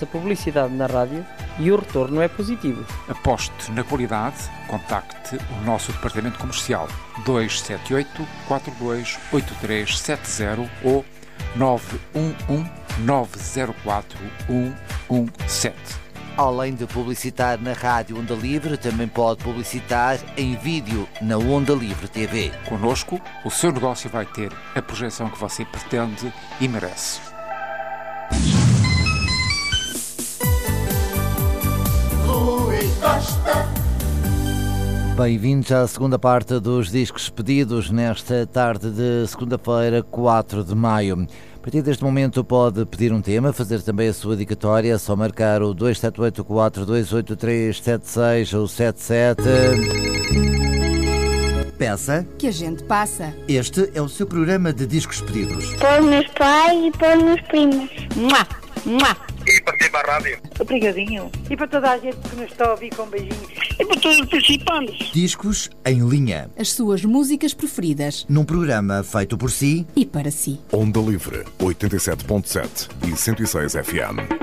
A publicidade na rádio e o retorno é positivo. Aposte na qualidade, contacte o nosso departamento comercial 278 42 8370 ou 911 904 117. Além de publicitar na Rádio Onda Livre, também pode publicitar em vídeo na Onda Livre TV. Connosco, o seu negócio vai ter a projeção que você pretende e merece. Bem-vindos à segunda parte dos discos pedidos nesta tarde de segunda-feira, 4 de maio. A partir deste momento pode pedir um tema, fazer também a sua dedicatória, só marcar o 278-4283-76 ou 77. Peça que a gente passa. Este é o seu programa de discos pedidos. Para os meus pais e para os meus primos. Mua, mua. E para ti, para a rádio. Obrigadinho. E para toda a gente que nos está a ouvir, com beijinhos. E para todos os participantes. Discos em linha. As suas músicas preferidas. Num programa feito por si e para si. Onda Livre, 87.7 e 106 FM.